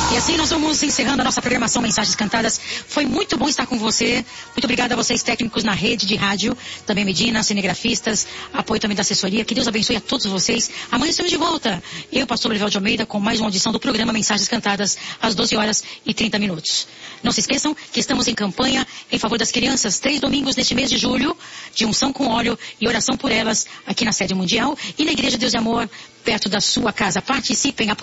E assim nós vamos encerrando a nossa programação Mensagens Cantadas. Foi muito bom estar com você. Muito obrigada a vocês técnicos na rede de rádio, também Medina, cinegrafistas, apoio também da assessoria. Que Deus abençoe a todos vocês. Amanhã estamos de volta. Eu, pastor Olival de Almeida, com mais uma audição do programa Mensagens Cantadas, às 12h30. Não se esqueçam que estamos em campanha em favor das crianças. 3 domingos neste mês de julho, de unção com óleo e oração por elas, aqui na sede mundial e na Igreja Deus e Amor, perto da sua casa. Participem,